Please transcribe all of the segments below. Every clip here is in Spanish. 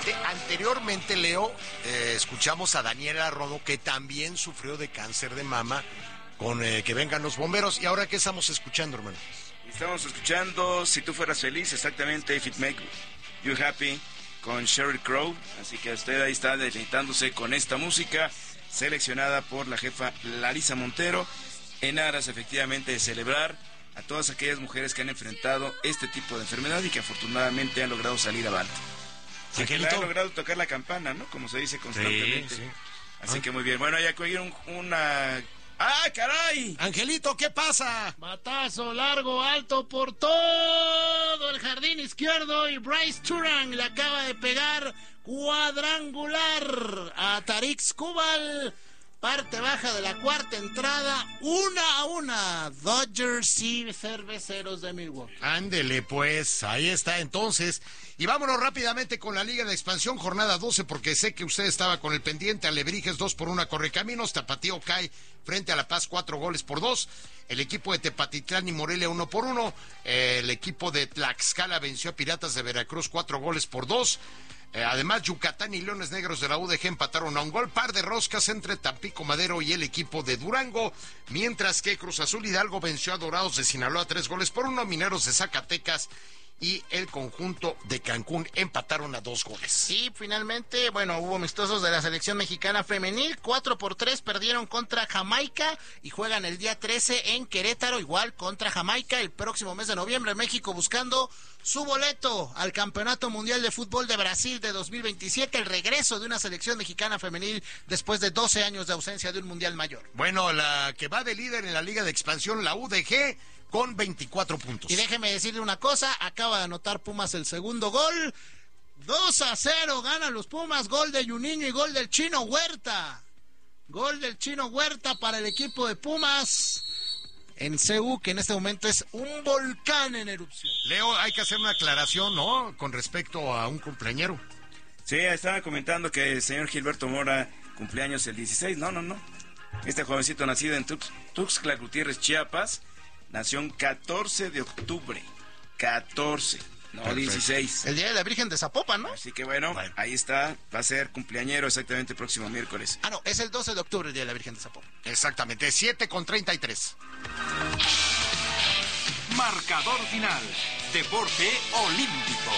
Anteriormente, Leo, escuchamos a Daniela Romo, que también sufrió de cáncer de mama, con Que Vengan los Bomberos. ¿Y ahora qué estamos escuchando, hermano? Estamos escuchando Si Tú Fueras Feliz, exactamente, If It Make You Happy, con Sheryl Crow. Así que usted ahí está deleitándose con esta música, seleccionada por la jefa Larisa Montero, en aras efectivamente de celebrar a todas aquellas mujeres que han enfrentado este tipo de enfermedad y que afortunadamente han logrado salir avante. Así que han logrado tocar la campana, ¿no? Como se dice constantemente. Sí. Así que muy bien. Bueno, ya cogieron una... ¡Ah, caray! Angelito, ¿qué pasa? Batazo largo, alto por todo el jardín izquierdo y Bryce Turan le acaba de pegar cuadrangular a Tarik Skubal. Parte baja de la cuarta entrada, 1-1, Dodgers y Cerveceros de Milwaukee. Ándele, pues, ahí está entonces. Y vámonos rápidamente con la Liga de Expansión, jornada 12, porque sé que usted estaba con el pendiente. Alebrijes 2-1 Correcaminos, Tapatío cae frente a La Paz 4-2. El equipo de Tepatitlán y Morelia 1-1. El equipo de Tlaxcala venció a Piratas de Veracruz 4-2. Además, Yucatán y Leones Negros de la UDG empataron a un gol. Par de roscas entre Tampico Madero y el equipo de Durango, mientras que Cruz Azul Hidalgo venció a Dorados de Sinaloa 3-1. Mineros de Zacatecas y el conjunto de Cancún empataron a 2 goles. Y finalmente, bueno, hubo amistosos de la selección mexicana femenil, 4-3 perdieron contra Jamaica y juegan el día 13 en Querétaro, igual contra Jamaica, el próximo mes de noviembre. México buscando su boleto al Campeonato Mundial de Fútbol de Brasil de 2027, el regreso de una selección mexicana femenil después de 12 años de ausencia de un Mundial mayor. Bueno, la que va de líder en la Liga de Expansión, la UDG, con 24 puntos. Y déjeme decirle una cosa, acaba de anotar Pumas el segundo gol, 2-0 ganan los Pumas, gol de Juninho y gol del Chino Huerta. Gol del Chino Huerta para el equipo de Pumas en CU, que en este momento es un volcán en erupción. Leo, hay que hacer una aclaración, ¿no?, con respecto a un cumpleañero. Sí, estaba comentando que el señor Gilberto Mora cumpleaños el 16, no. Este jovencito nacido en Tuxtla Gutiérrez, Chiapas, nació el 14 de octubre. 14, no. Perfecto. 16. El día de la Virgen de Zapopan, ¿no? Así que bueno, ahí está, va a ser cumpleañero exactamente el próximo miércoles. Ah, no, es el 12 de octubre el día de la Virgen de Zapopan. Exactamente, 7:33. Marcador final, deporte olímpico.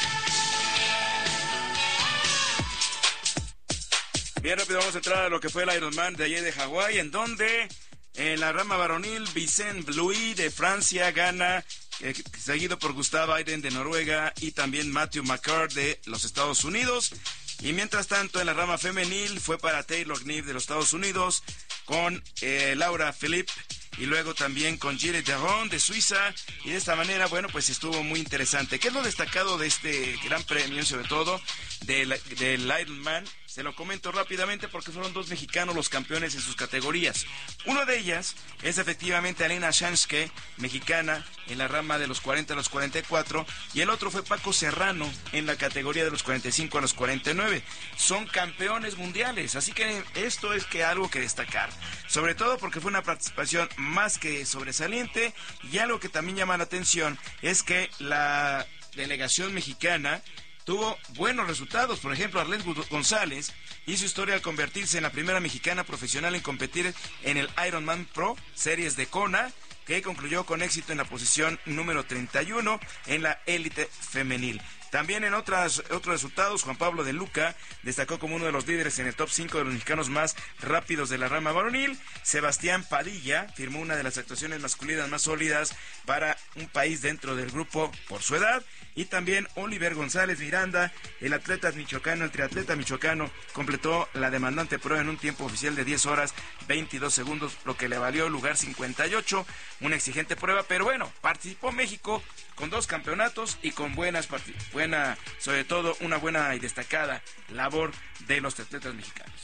Bien rápido, vamos a entrar a lo que fue el Ironman de ayer de Hawái, en donde en la rama varonil, Vicent Bluy de Francia gana, seguido por Gustav Iden de Noruega y también Matthew McCart de los Estados Unidos. Y mientras tanto, en la rama femenil fue para Taylor Knibb de los Estados Unidos, con Laura Philippe, y luego también con Gilles Deron de Suiza. Y de esta manera, bueno, pues estuvo muy interesante. ¿Qué es lo destacado de este gran premio, sobre todo del Ironman? Se lo comento rápidamente porque fueron 2 mexicanos los campeones en sus categorías. Uno de ellas es efectivamente Alina Shanske, mexicana, en la rama de los 40 a los 44, y el otro fue Paco Serrano en la categoría de los 45 a los 49. Son campeones mundiales, así que esto es algo que destacar. Sobre todo porque fue una participación más que sobresaliente, y algo que también llama la atención es que la delegación mexicana tuvo buenos resultados. Por ejemplo, Arlette González hizo historia al convertirse en la primera mexicana profesional en competir en el Ironman Pro Series de Kona, que concluyó con éxito en la posición número 31 en la élite femenil. También en otros resultados, Juan Pablo de Luca destacó como uno de los líderes en el top 5 de los mexicanos más rápidos de la rama varonil. Sebastián Padilla firmó una de las actuaciones masculinas más sólidas para un país dentro del grupo por su edad. Y también Oliver González Miranda, el triatleta michoacano, completó la demandante prueba en un tiempo oficial de 10 horas 22 segundos, lo que le valió el lugar 58, una exigente prueba, pero bueno, participó México con 2 campeonatos y con sobre todo una buena y destacada labor de los atletas mexicanos.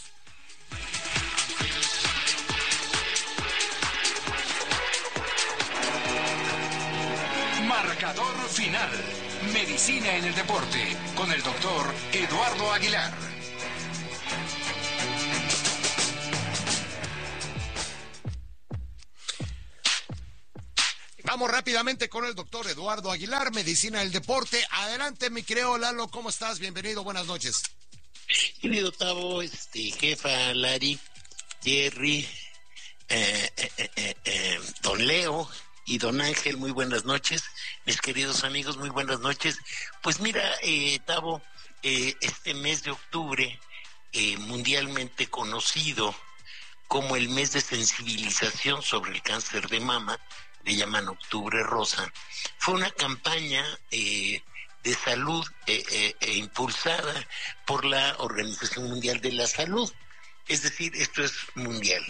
Marcador final. Medicina en el deporte con el doctor Eduardo Aguilar. vamos rápidamente con el doctor Eduardo Aguilar, Medicina del Deporte. Adelante, mi querido Lalo, ¿cómo estás? Bienvenido, buenas noches. Querido Tavo, jefa, Lari, Jerry, don Leo y don Ángel, muy buenas noches. Mis queridos amigos, muy buenas noches. Pues mira, Tavo, este mes de octubre, mundialmente conocido como el mes de sensibilización sobre el cáncer de mama, le llaman Octubre Rosa, fue una campaña de salud impulsada por la Organización Mundial de la Salud. Es decir, esto es mundial.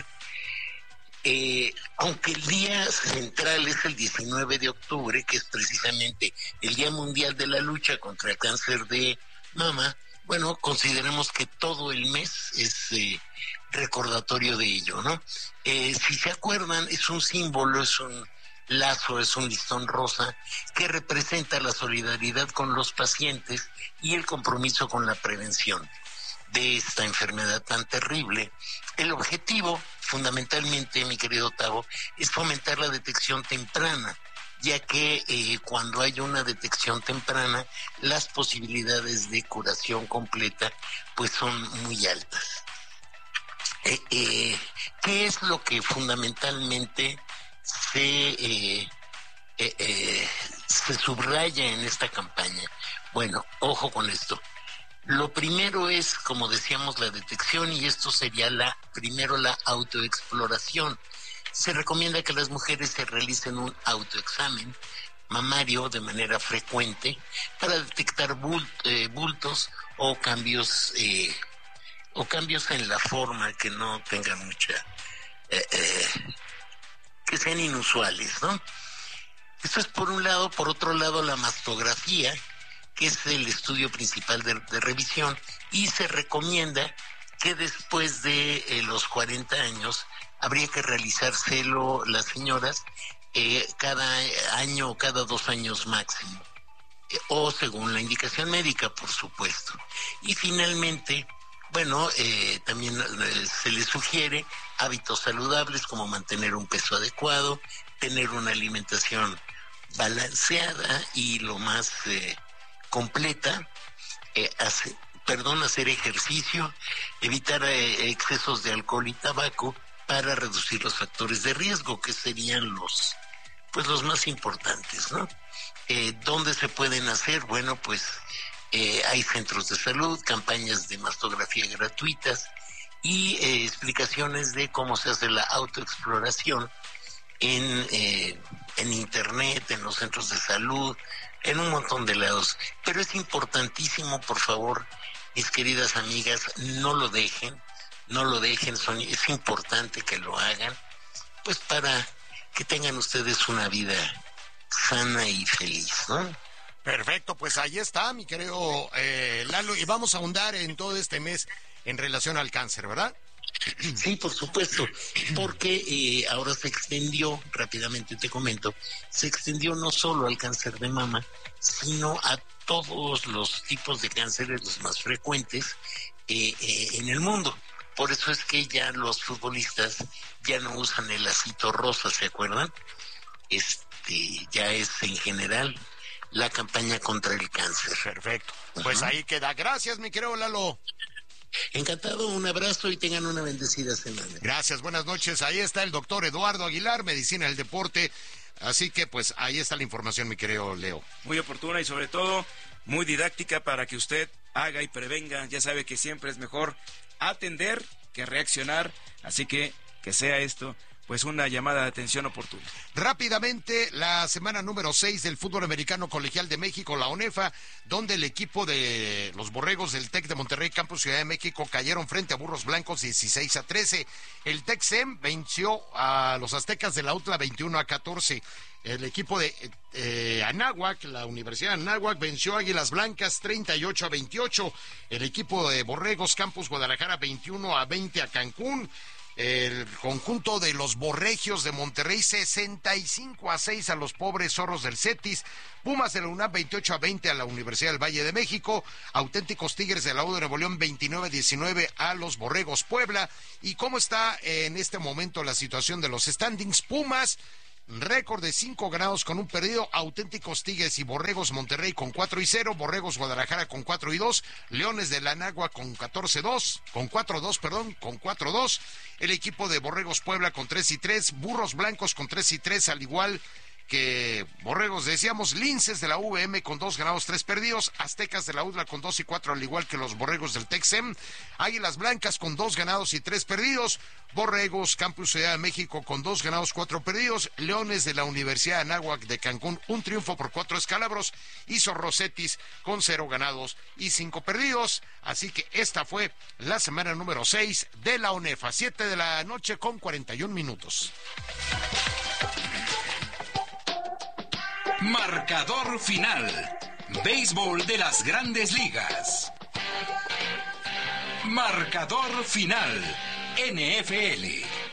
Aunque el día central es el 19 de octubre, que es precisamente el Día Mundial de la Lucha contra el Cáncer de Mama, bueno, consideremos que todo el mes es recordatorio de ello, ¿no? Si se acuerdan, es un símbolo, es un lazo, es un listón rosa que representa la solidaridad con los pacientes y el compromiso con la prevención de esta enfermedad tan terrible. El objetivo, fundamentalmente, mi querido Tavo, es fomentar la detección temprana, ya que cuando hay una detección temprana, las posibilidades de curación completa pues son muy altas. ¿Qué es lo que fundamentalmente se subraya en esta campaña? Bueno, ojo con esto. Lo primero es, como decíamos, la detección, y esto sería primero la autoexploración. Se recomienda que las mujeres se realicen un autoexamen mamario de manera frecuente para detectar bultos o cambios en la forma que no tengan mucha que sean inusuales, ¿no? Esto es por un lado. Por otro lado, la mastografía, que es el estudio principal de revisión, y se recomienda que después de los 40 años habría que realizárselo las señoras cada año o cada 2 años máximo, o según la indicación médica, por supuesto. Y finalmente, bueno, también se les sugiere hábitos saludables como mantener un peso adecuado, tener una alimentación balanceada y lo más completa, hacer ejercicio, evitar excesos de alcohol y tabaco para reducir los factores de riesgo, que serían los más importantes, ¿no? ¿Dónde se pueden hacer? Bueno, pues hay centros de salud, campañas de mastografía gratuitas y explicaciones de cómo se hace la autoexploración en internet, en los centros de salud, en un montón de lados. Pero es importantísimo, por favor, mis queridas amigas, no lo dejen, es importante que lo hagan, pues para que tengan ustedes una vida sana y feliz, ¿no? Perfecto, pues ahí está, mi querido Lalo, y vamos a ahondar en todo este mes en relación al cáncer, ¿verdad? Sí, por supuesto, porque ahora se extendió, rápidamente te comento, se extendió no solo al cáncer de mama, sino a todos los tipos de cánceres, los más frecuentes en el mundo. Por eso es que ya los futbolistas ya no usan el lacito rosa, ¿se acuerdan? Ya es en general la campaña contra el cáncer. Perfecto. Pues ahí queda. Gracias, mi querido Lalo. Encantado, un abrazo y tengan una bendecida semana. Gracias, buenas noches. Ahí está el doctor Eduardo Aguilar, Medicina del Deporte. Así que, pues, ahí está la información, mi querido Leo. Muy oportuna y, sobre todo, muy didáctica para que usted haga y prevenga. Ya sabe que siempre es mejor atender que reaccionar. Así que sea esto pues una llamada de atención oportuna. Rápidamente, la semana número 6 del fútbol americano colegial de México, la ONEFA, donde el equipo de los Borregos del TEC de Monterrey, Campus Ciudad de México, cayeron frente a Burros Blancos 16-13. El TEC-SEM venció a los Aztecas de la UTLA 21-14. El equipo de Anáhuac, la Universidad de Anáhuac, venció a Águilas Blancas 38-28. El equipo de Borregos, Campus Guadalajara 21-20 a Cancún. El conjunto de los Borregios de Monterrey 65-6 a los pobres zorros del Cetis. Pumas de la UNAM 28-20 a la Universidad del Valle de México. Auténticos Tigres de la U de Nuevo León 29-19 a los Borregos Puebla. ¿Y cómo está en este momento la situación de los standings? Pumas récord de 5 ganados con un perdido. Auténticos Tigres y Borregos Monterrey con 4-0, Borregos Guadalajara con 4-2, Leones de la Náhuatl con 4-2, el equipo de Borregos Puebla con 3-3, Burros Blancos con 3-3, al igual que Borregos, decíamos, Linces de la VM con 2 ganados, 3 perdidos, Aztecas de la UDLA con 2-4, al igual que los Borregos del Texem, Águilas Blancas con 2 ganados y 3 perdidos, Borregos Campus Ciudad de México con 2 ganados, 4 perdidos, Leones de la Universidad de Anáhuac de Cancún, un triunfo por 4 descalabros, y Zorrocetis con 0 ganados y 5 perdidos. Así que esta fue la semana número 6 de la ONEFA, 7 de la noche con 41 minutos. Marcador final. Béisbol de las Grandes Ligas. Marcador final. NFL.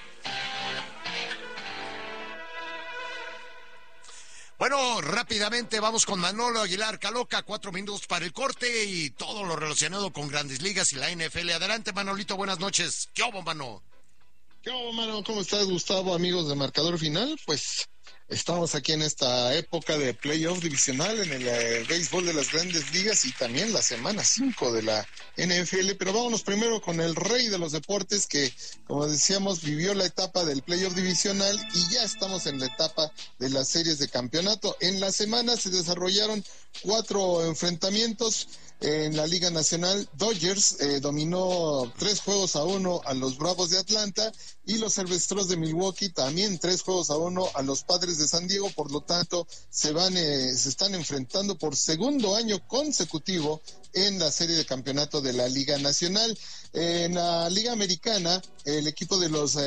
Bueno, rápidamente vamos con Manolo Aguilar Caloca, 4 minutos para el corte y todo lo relacionado con Grandes Ligas y la NFL. Adelante, Manolito, buenas noches. ¿Qué hubo, Mano? ¿Qué hubo, Mano? ¿Cómo estás, Gustavo, amigos de Marcador Final? Pues estamos aquí en esta época de playoff divisional en el béisbol de las Grandes Ligas y también la semana 5 de la NFL, pero vámonos primero con el rey de los deportes que, como decíamos, vivió la etapa del playoff divisional y ya estamos en la etapa de las series de campeonato. En la semana se desarrollaron 4 enfrentamientos. En la Liga Nacional, Dodgers dominó 3-1 a los Bravos de Atlanta y los Cerveceros de Milwaukee también 3-1 a los Padres de San Diego. Por lo tanto, se están enfrentando por segundo año consecutivo en la serie de campeonato de la Liga Nacional. En la Liga Americana, el equipo de los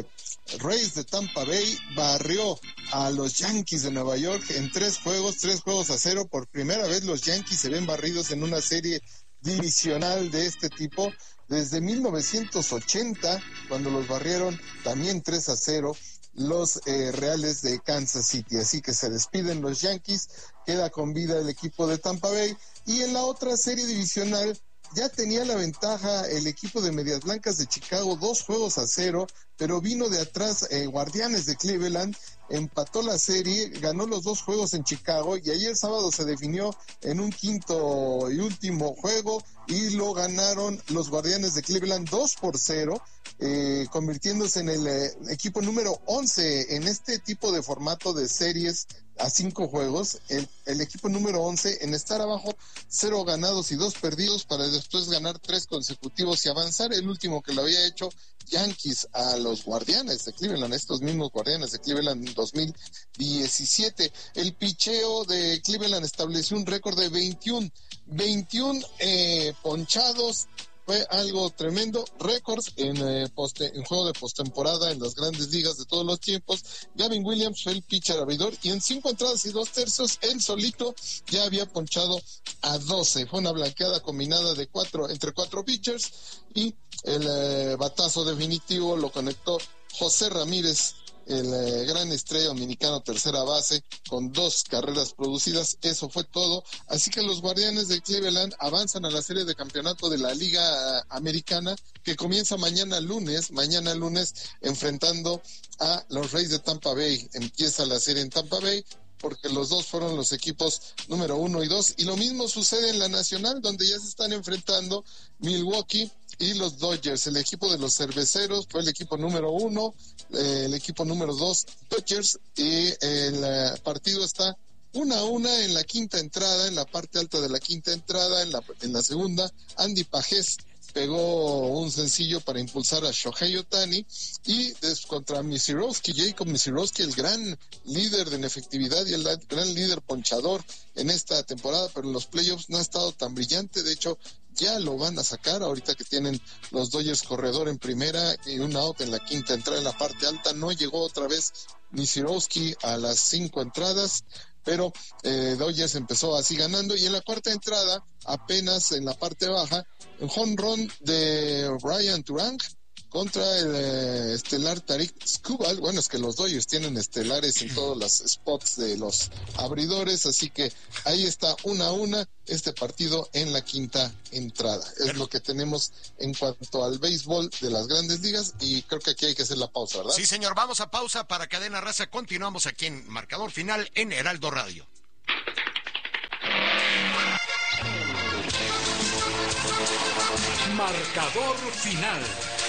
Rays de Tampa Bay barrió a los Yankees de Nueva York en 3 juegos a 0. Por primera vez los Yankees se ven barridos en una serie divisional de este tipo desde 1980, cuando los barrieron también 3-0 los Reales de Kansas City. Así que se despiden los Yankees, queda con vida el equipo de Tampa Bay. Y en la otra serie divisional ya tenía la ventaja el equipo de Medias Blancas de Chicago, 2-0, pero vino de atrás Guardianes de Cleveland, empató la serie, ganó los 2 juegos en Chicago y ayer sábado se definió en un quinto y último juego y lo ganaron los Guardianes de Cleveland 2-0, convirtiéndose en el equipo número 11 en este tipo de formato de series a 5 juegos, el equipo número 11 en estar abajo 0 ganados y 2 perdidos para después ganar 3 consecutivos y avanzar. El último que lo había hecho Yankees a los Guardianes de Cleveland, estos mismos Guardianes de Cleveland en 2017. El picheo de Cleveland estableció un récord de 21 ponchados. Fue algo tremendo, récords en juego de postemporada en las Grandes Ligas de todos los tiempos. Gavin Williams fue el pitcher abridor y en 5 entradas y 2 tercios, él solito ya había ponchado a 12. Fue una blanqueada combinada de entre 4 pitchers y el batazo definitivo lo conectó José Ramírez, el gran estrella dominicano, tercera base, con 2 carreras producidas. Eso fue todo. Así que los Guardianes de Cleveland avanzan a la serie de campeonato de la Liga Americana, que comienza mañana lunes, enfrentando a los Rays de Tampa Bay. Empieza la serie en Tampa Bay, porque los dos fueron los equipos número 1 y 2, y lo mismo sucede en la Nacional, donde ya se están enfrentando Milwaukee y los Dodgers. El equipo de los Cerveceros fue el equipo número 1, el equipo número 2, Dodgers, y el partido está 1-1 en la quinta entrada, en la parte alta de la quinta entrada. En la segunda, Andy Pajés pegó un sencillo para impulsar a Shohei Ohtani, y contra Jacob Misiorowski, el gran líder en efectividad y el gran líder ponchador en esta temporada, pero en los playoffs no ha estado tan brillante. De hecho, ya lo van a sacar ahorita que tienen los Dodgers corredor en primera y un out en la quinta entrada en la parte alta. No llegó otra vez Misiorowski a las 5 entradas, pero Dodgers empezó así ganando, y en la cuarta entrada, apenas en la parte baja, un home run de Brian Turang contra el estelar Tarik Skubal. Bueno, es que los Dodgers tienen estelares en todos los spots de los abridores, así que ahí está 1-1 este partido en la quinta entrada. Es lo que tenemos en cuanto al béisbol de las Grandes Ligas, y creo que aquí hay que hacer la pausa, ¿verdad? Sí, señor, vamos a pausa para Cadena Raza. Continuamos aquí en Marcador Final en Heraldo Radio. Marcador Final.